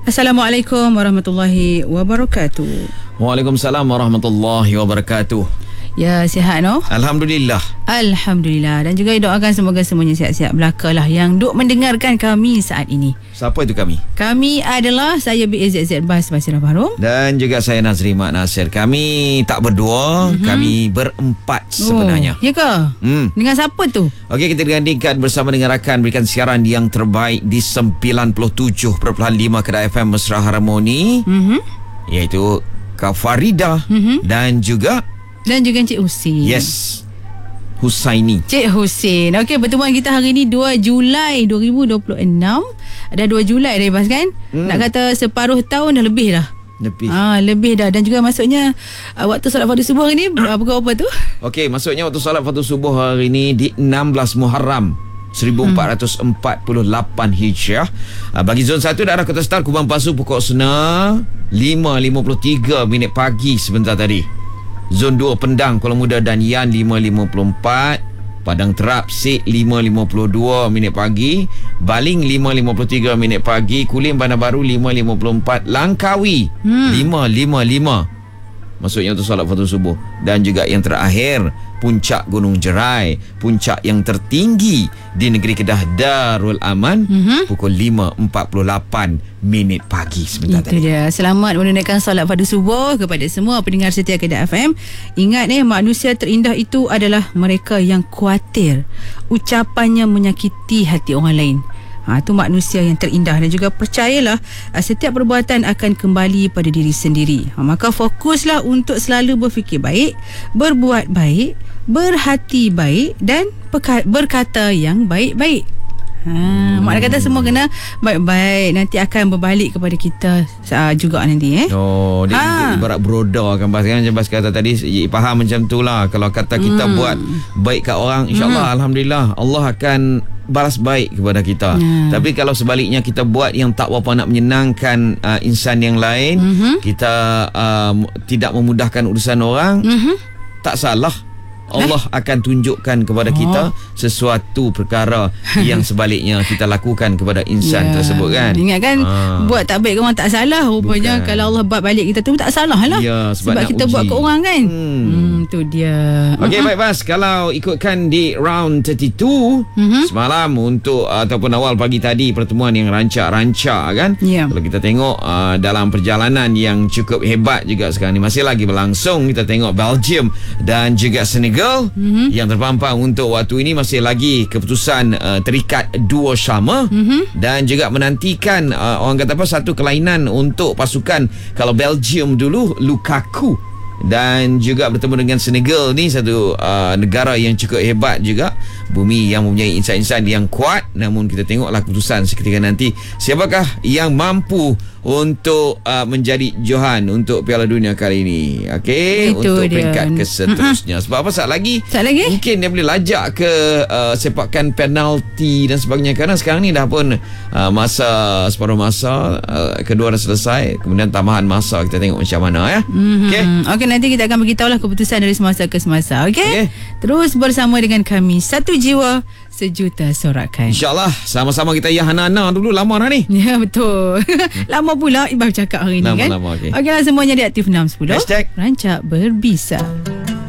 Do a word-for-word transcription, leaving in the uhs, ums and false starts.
Assalamualaikum warahmatullahi wabarakatuh. Waalaikumsalam warahmatullahi wabarakatuh. Ya, sihat no? Alhamdulillah. Alhamdulillah. Dan juga doakan semoga semuanya sihat-sihat belaka lah yang duk mendengarkan kami saat ini. Siapa itu kami? Kami adalah saya B A Z Z Bas Basirah Bahrom. Dan juga saya Nazri Mak Nasir. Kami tak berdua, mm-hmm. kami berempat sebenarnya. Oh, ya ke? Hmm. Dengan siapa tu? Okey, kita gandingkan bersama dengan rakan berikan siaran yang terbaik di sembilan puluh tujuh perpuluhan lima Kedah F M Mesra Harmoni. Mm-hmm. Iaitu Kak Farida mm-hmm. dan juga Dan juga Encik Husin. Yes, Husaini. Cik Husin. Okey, pertemuan kita hari ni dua Julai dua ribu dua puluh enam. Dah dua Julai dah, Bas kan? Hmm. Nak kata separuh tahun dah lebih dah. Lebih. Ah, lebih dah. Dan juga maksudnya uh, waktu solat fardu subuh hari ni pukul apa tu? Okey, maksudnya waktu solat fardu subuh hari ni di enam belas Muharram seribu empat ratus empat puluh lapan Hijriah. Uh, bagi zon satu daerah Kota Star, Kubang Pasu pukul Sena lima lima puluh tiga minit pagi sebentar tadi. Zon dua Pendang, Kuala Muda dan Yan lima lima puluh empat, Padang Terap Sik lima lima puluh dua minit pagi, Baling lima lima puluh tiga minit pagi, Kulim Bandar Baru lima lima puluh empat, Langkawi hmm. lima lima lima. Maksudnya untuk solat fardu subuh. Dan juga yang terakhir, Puncak Gunung Jerai, puncak yang tertinggi di negeri Kedah, Darul Aman, mm-hmm. pukul lima empat puluh lapan minit pagi sebentar Itu tadi. Itu dia. Selamat menunaikan solat fardu subuh kepada semua pendengar setia Kedah F M. Ingat eh, manusia terindah itu adalah mereka yang khawatir ucapannya menyakiti hati orang lain. Ha, itu manusia yang terindah. Dan juga percayalah, setiap perbuatan akan kembali pada diri sendiri. Ha, maka fokuslah untuk selalu berfikir baik, berbuat baik, berhati baik dan berkata yang baik-baik. Ha, hmm. Maknanya kata semua kena baik-baik, nanti akan berbalik kepada kita uh, juga nanti eh. Oh, dia ha. ibarat beroda kan Bas kan. Bas kata tadi, faham macam tu lah. Kalau kata kita hmm. buat baik kat orang, insyaAllah hmm. Alhamdulillah Allah akan balas baik kepada kita. Hmm. Tapi kalau sebaliknya kita buat yang tak berapa nak menyenangkan uh, insan yang lain, hmm. kita uh, tidak memudahkan urusan orang, hmm. tak salah. Allah eh? akan tunjukkan kepada kita oh. sesuatu perkara yang sebaliknya kita lakukan kepada insan yeah. tersebut kan. Ingat kan, ha. buat tak baik ke orang tak salah. Rupanya kalau Allah buat balik kita tu tak salah lah. Ya, sebab, sebab kita uji. buat ke orang kan. Hmm, hmm tu dia. Okey, uh-huh. baik Bas, kalau ikutkan di round tiga puluh dua uh-huh. semalam untuk ataupun awal pagi tadi, pertemuan yang rancak-rancak kan. Yeah. Kalau kita tengok uh, dalam perjalanan yang cukup hebat juga sekarang ni, masih lagi berlangsung. Kita tengok Belgium dan juga Senegal. Mm-hmm. Yang terpampang untuk waktu ini masih lagi keputusan uh, terikat dua sama, mm-hmm. dan juga menantikan uh, orang kata apa, satu kelainan untuk pasukan. Kalau Belgium dulu Lukaku, dan juga bertemu dengan Senegal ni, satu uh, negara yang cukup hebat juga, bumi yang mempunyai insan-insan yang kuat. Namun kita tengoklah keputusan seketika nanti, siapakah yang mampu untuk uh, menjadi johan untuk Piala Dunia kali ini. Okey, untuk dia. peringkat ke seterusnya. Sebab apa, saat lagi, saat lagi mungkin dia boleh lajak ke uh, sepakan penalti dan sebagainya. Kerana sekarang ni dah pun uh, masa separuh masa uh, kedua dah selesai, kemudian tambahan masa, kita tengok macam mana ya. Mm-hmm. Okey. Okey, nanti kita akan beritahulah keputusan dari semasa ke semasa. Okey. Okay? Terus bersama dengan kami, satu jiwa sejuta sorakan. InsyaAllah. Sama-sama kita ya Hana-Hana dulu. Lama dah ni. Ya, betul. Lama pula Iqbal cakap hari ni lama, kan. Lama-lama. Okey, okay lah, semuanya di Aktif enam sepuluh. Hashtag Rancak Berbisa.